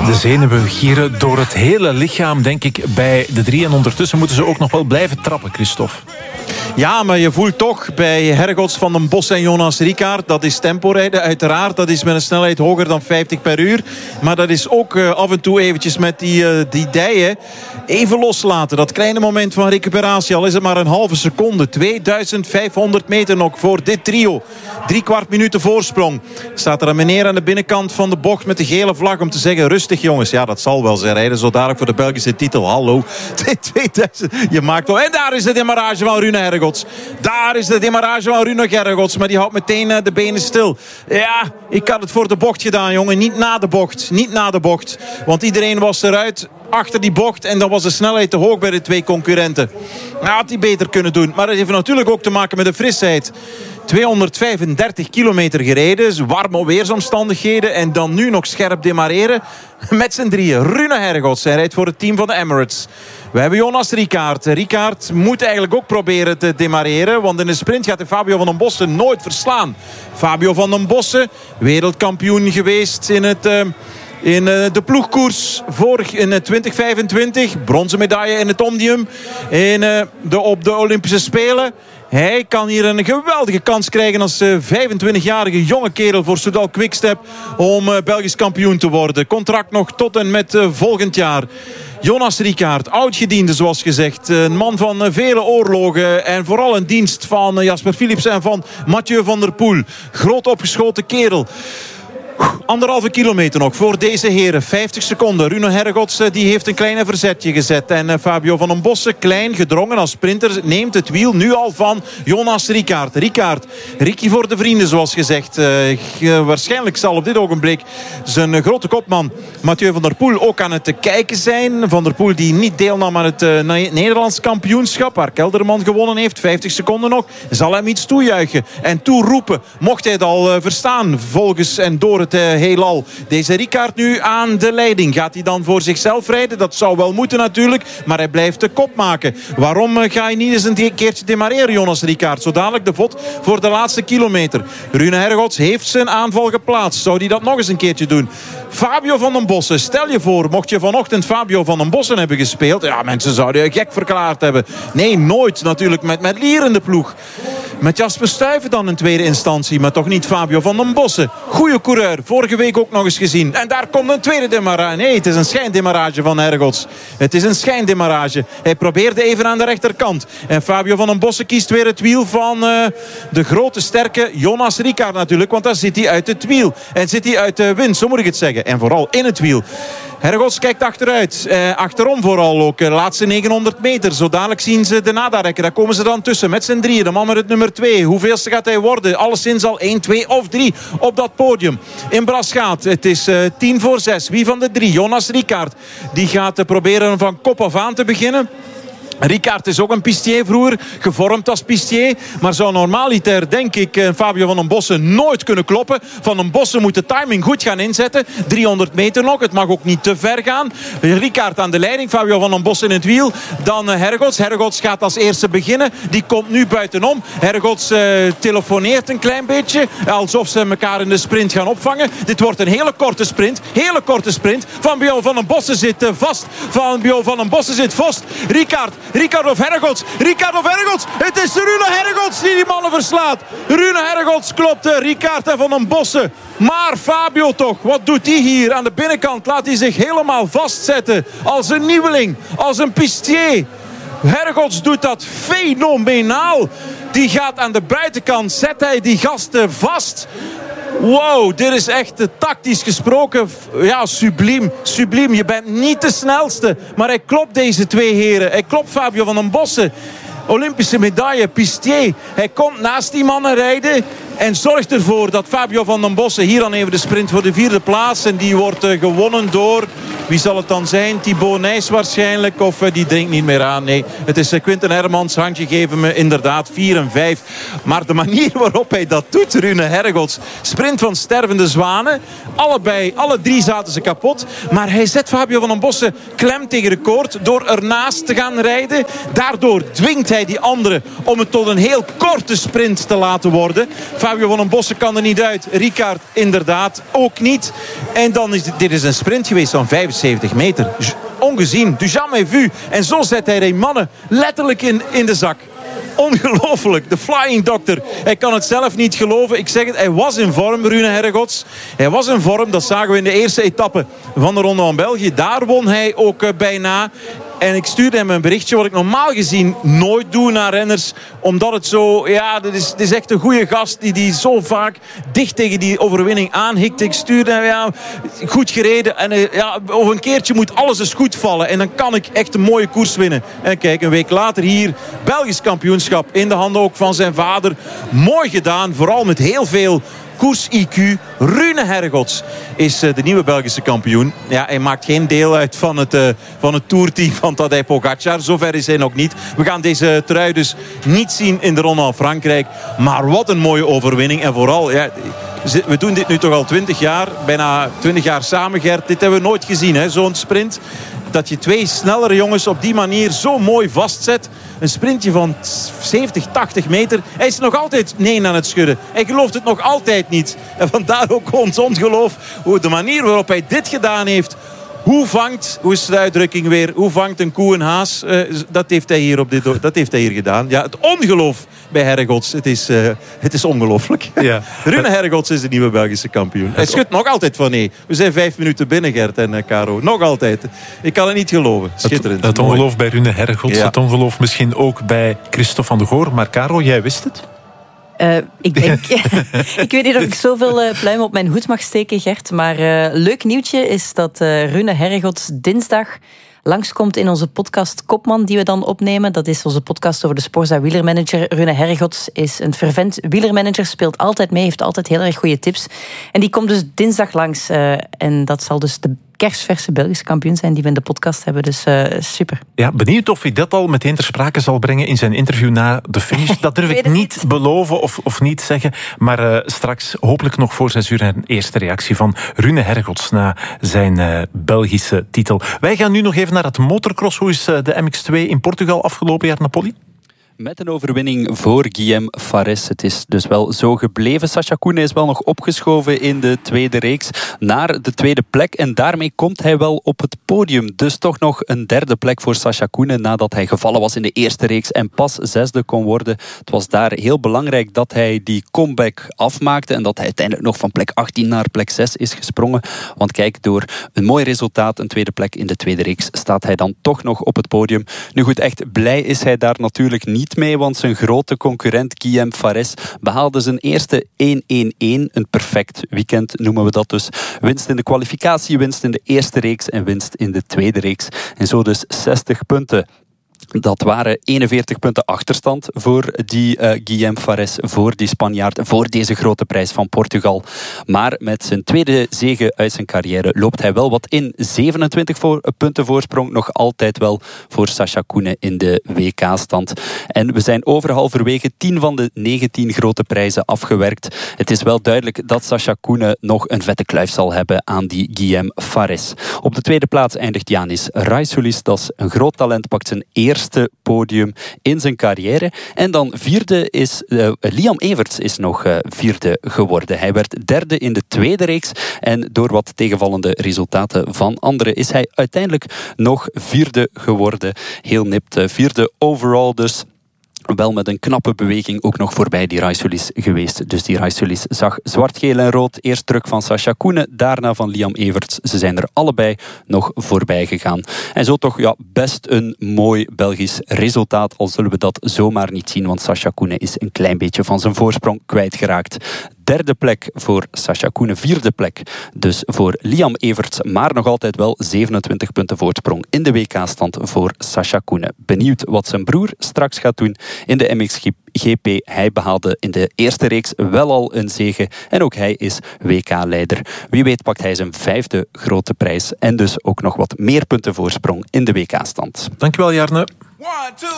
De zenuwen gieren door het hele lichaam, denk ik, bij de drie. En ondertussen moeten ze ook nog wel blijven trappen, Christophe. Ja, maar je voelt toch bij Hergots, Van den Bos en Jonas Rickaert, dat is temporijden uiteraard. Dat is met een snelheid hoger dan 50 per uur. Maar dat is ook af en toe eventjes met die dijen even loslaten. Dat kleine moment van recuperatie, al is het maar een halve seconde. 2500 meter nog voor dit trio. 3/4 minuten voorsprong. Staat er een meneer aan de binnenkant van de bocht met de gele vlag om te zeggen, rustig jongens. Ja, dat zal wel zijn. Rijden zo dadelijk voor de Belgische titel. Hallo. 2000. Je maakt wel. En daar is de demarrage van Rune Hergots. Daar is de demarrage van Rune Hergots. Maar die houdt meteen de benen stil. Ja, ik had het voor de bocht gedaan, jongen. Niet na de bocht. Niet na de bocht. Want iedereen was eruit achter die bocht. En dan was de snelheid te hoog bij de twee concurrenten. Nou, had hij beter kunnen doen. Maar dat heeft natuurlijk ook te maken met de frisheid. 235 kilometer gereden. Warme weersomstandigheden. En dan nu nog scherp demareren. Met z'n drieën. Rune Hergots. Hij rijdt voor het team van de Emirates. We hebben Jonas Rickaert. Rickaert moet eigenlijk ook proberen te demareren. Want in de sprint gaat hij Fabio van den Bossen nooit verslaan. Fabio van den Bossen, wereldkampioen geweest in de ploegkoers in 2025. Bronzen medaille in het Omnium. Op de Olympische Spelen. Hij kan hier een geweldige kans krijgen als 25-jarige jonge kerel voor Soudal Quickstep om Belgisch kampioen te worden. Contract nog tot en met volgend jaar. Jonas Rickaert, oudgediende zoals gezegd. Een man van vele oorlogen. En vooral in dienst van Jasper Philipsen en van Mathieu van der Poel. Groot opgeschoten kerel. 1,5 kilometer nog voor deze heren. 50 seconden. Rune Hergots die heeft een klein verzetje gezet. En Fabio van den Bossen, klein gedrongen als sprinter, neemt het wiel nu al van Jonas Rickaert. Ricky voor de vrienden zoals gezegd. Waarschijnlijk zal op dit ogenblik zijn grote kopman Mathieu van der Poel ook aan het kijken zijn. Van der Poel die niet deelnam aan het Nederlands kampioenschap, waar Kelderman gewonnen heeft. 50 seconden nog. Zal hem iets toejuichen en toeroepen. Mocht hij het al verstaan volgens en door het heelal. Deze Rickaert nu aan de leiding. Gaat hij dan voor zichzelf rijden? Dat zou wel moeten natuurlijk. Maar hij blijft de kop maken. Waarom ga je niet eens een keertje demareren, Jonas Rickaert? Zo dadelijk de vod voor de laatste kilometer. Rune Hergots heeft zijn aanval geplaatst. Zou hij dat nog eens een keertje doen? Fabio van den Bossen. Stel je voor, mocht je vanochtend Fabio van den Bossen hebben gespeeld. Ja, mensen zouden je gek verklaard hebben. Nee, nooit natuurlijk met Lier in de ploeg. Met Jasper Stuyven dan in tweede instantie. Maar toch niet Fabio van den Bossen. Goeie coureur. Vorige week ook nog eens gezien. En daar komt een tweede demarrage. Nee, het is een schijndemarrage van Hergots. Het is een schijndemarrage. Hij probeerde even aan de rechterkant. En Fabio van den Bossen kiest weer het wiel van de grote sterke Jonas Rickaert natuurlijk. Want daar zit hij uit het wiel. En zit hij uit de wind, zo moet ik het zeggen. En vooral in het wiel. Hergots kijkt achteruit. Achterom vooral ook. Laatste 900 meter. Zo dadelijk zien ze de nadarekker. Daar komen ze dan tussen met z'n drieën. De man met het nummer 2. Hoeveelste gaat hij worden? Alleszins al 1, 2 of 3 op dat podium. In Braschaat. Het is 5:50. Wie van de drie? Jonas Rickaert. Die gaat proberen van kop af aan te beginnen. Rickaert is ook een pistier vroeger, gevormd als pistier. Maar zou normaliter, denk ik, Fabio van den Bossen nooit kunnen kloppen. Van den Bossen moet de timing goed gaan inzetten. 300 meter nog, het mag ook niet te ver gaan. Rickaert aan de leiding, Fabio van den Bossen in het wiel. Dan Hergots. Hergots gaat als eerste beginnen. Die komt nu buitenom. Hergots telefoneert een klein beetje. Alsof ze elkaar in de sprint gaan opvangen. Dit wordt een hele korte sprint. Hele korte sprint. Fabio van den Bossen zit vast. Fabio van den Bossen zit vast. Rickaert of Hergots. Rickaert of Hergots. Het is Rune Hergots die mannen verslaat. Rune Hergots klopt. Rickaert en Van den Bossen. Maar Fabio toch. Wat doet hij hier aan de binnenkant? Laat hij zich helemaal vastzetten. Als een nieuweling. Als een pistier. Hergots doet dat fenomenaal. Die gaat aan de buitenkant. Zet hij die gasten vast. Wow, dit is echt tactisch gesproken. Ja, subliem. Subliem. Je bent niet de snelste. Maar hij klopt deze twee heren. Hij klopt Fabio van den Bossen. Olympische medaille, pistier. Hij komt naast die mannen rijden. En zorgt ervoor dat Fabio van den Bossen hier dan even de sprint voor de 4e plaats. En die wordt gewonnen door Wie zal het dan zijn? Thibaut Nys waarschijnlijk. Of die drinkt niet meer aan. Nee, het is Quinten Hermans. Handje geven me inderdaad 4 en 5. Maar de manier waarop hij dat doet, Rune Hergots. Sprint van stervende zwanen. Alle 3 zaten ze kapot. Maar hij zet Fabio van den Bossche klem tegen de koord door ernaast te gaan rijden. Daardoor dwingt hij die andere om het tot een heel korte sprint te laten worden. Fabio van den Bossche kan er niet uit. Rickaert inderdaad ook niet. En dan is dit is een sprint geweest van 75 meter. Ongezien. Du jamais vu. En zo zet hij die mannen letterlijk in de zak. Ongelooflijk. De Flying Doctor. Hij kan het zelf niet geloven. Ik zeg het, hij was in vorm, Rune Hergots. Hij was in vorm. Dat zagen we in de eerste etappe van de Ronde van België. Daar won hij ook bijna. En ik stuurde hem een berichtje wat ik normaal gezien nooit doe naar renners. Omdat het zo... Ja, het is echt een goede gast die zo vaak dicht tegen die overwinning aanhikt. Ik stuurde hem, ja, goed gereden. En over een keertje moet alles eens goed vallen. En dan kan ik echt een mooie koers winnen. En kijk, een week later hier Belgisch kampioenschap. In de handen ook van zijn vader. Mooi gedaan, vooral met heel veel koers-IQ. Rune Hergots is de nieuwe Belgische kampioen. Ja, hij maakt geen deel uit van het toerteam van Tadej Pogacar. Zover is hij nog niet. We gaan deze trui dus niet zien in de Ronde van Frankrijk. Maar wat een mooie overwinning. En vooral, ja, we doen dit nu toch al 20 jaar. Bijna 20 jaar samen, Gert. Dit hebben we nooit gezien, hè? Zo'n sprint. Dat je 2 snellere jongens op die manier zo mooi vastzet. Een sprintje van 70, 80 meter. Hij is nog altijd nee aan het schudden. Hij gelooft het nog altijd niet. En vandaar ook ons ongeloof. De manier waarop hij dit gedaan heeft. Hoe is de uitdrukking weer? Hoe vangt een koe een haas? Dat heeft hij hier gedaan. Ja, het ongeloof bij Hergots. Het is ongelooflijk. Ja. Rune Hergots is de nieuwe Belgische kampioen. Hij schudt nog altijd van nee. We zijn 5 minuten binnen, Gert en Caro. Nog altijd. Ik kan het niet geloven. Schitterend. Het ongeloof bij Rune Hergots. Ja. Het ongeloof misschien ook bij Christophe van de Goor. Maar Caro, jij wist het? Ik weet niet of ik zoveel pluimen op mijn hoed mag steken, Gert. Maar leuk nieuwtje is dat Rune Hergots dinsdag langskomt in onze podcast Kopman die we dan opnemen. Dat is onze podcast over de Sporza wielermanager. Rune Hergots is een fervent wielermanager, speelt altijd mee, heeft altijd heel erg goede tips. En die komt dus dinsdag langs. En dat zal dus de kersverse Belgische kampioen zijn die we in de podcast hebben. Dus super. Ja, benieuwd of hij dat al meteen ter sprake zal brengen in zijn interview na de finish. Dat durf ik niet beloven of niet zeggen. Maar straks hopelijk nog voor 6 uur een eerste reactie van Rune Hergots na zijn Belgische titel. Wij gaan nu nog even naar het motocross. Hoe is de MX2 in Portugal afgelopen jaar, Napoli? Met een overwinning voor Guillem Farès. Het is dus wel zo gebleven. Sacha Koenen is wel nog opgeschoven in de tweede reeks naar de tweede plek. En daarmee komt hij wel op het podium. Dus toch nog een derde plek voor Sacha Koenen nadat hij gevallen was in de eerste reeks en pas 6e kon worden. Het was daar heel belangrijk dat hij die comeback afmaakte en dat hij uiteindelijk nog van plek 18 naar plek 6 is gesprongen. Want kijk, door een mooi resultaat, een tweede plek in de tweede reeks, staat hij dan toch nog op het podium. Nu goed, echt blij is hij daar natuurlijk niet mee, want zijn grote concurrent Guillem Farès behaalde zijn eerste 1-1-1. Een perfect weekend noemen we dat dus. Winst in de kwalificatie, winst in de eerste reeks en winst in de tweede reeks. En zo dus 60 punten. Dat waren 41 punten achterstand voor die Guillem Farès, voor die Spanjaard, voor deze grote prijs van Portugal. Maar met zijn tweede zege uit zijn carrière loopt hij wel wat in. 27 punten voorsprong, nog altijd wel voor Sacha Koenen in de WK-stand. En we zijn over halverwege 10 van de 19 grote prijzen afgewerkt. Het is wel duidelijk dat Sacha Koenen nog een vette kluif zal hebben aan die Guillem Farès. Op de tweede plaats eindigt Yanis Raisoulis. Dat is een groot talent, pakt zijn eerste podium in zijn carrière. En dan vierde is Liam Everts is nog vierde geworden. Hij werd derde in de tweede reeks en door wat tegenvallende resultaten van anderen is hij uiteindelijk nog vierde geworden. Heel nipt, vierde overall dus. Wel met een knappe beweging ook nog voorbij die Raisoulis geweest. Dus die Raisoulis zag zwart, geel en rood. Eerst druk van Sacha Koenen, daarna van Liam Everts. Ze zijn er allebei nog voorbij gegaan. En zo toch best een mooi Belgisch resultaat. Al zullen we dat zomaar niet zien, want Sacha Koenen is een klein beetje van zijn voorsprong kwijtgeraakt. 3e plek voor Sacha Koenen, 4e plek dus voor Liam Everts, maar nog altijd wel 27 punten voorsprong in de WK-stand voor Sacha Koenen. Benieuwd wat zijn broer straks gaat doen in de MXGP. Hij behaalde in de eerste reeks wel al een zege en ook hij is WK-leider. Wie weet pakt hij zijn 5e grote prijs en dus ook nog wat meer punten voorsprong in de WK-stand. Dankjewel, Jarne.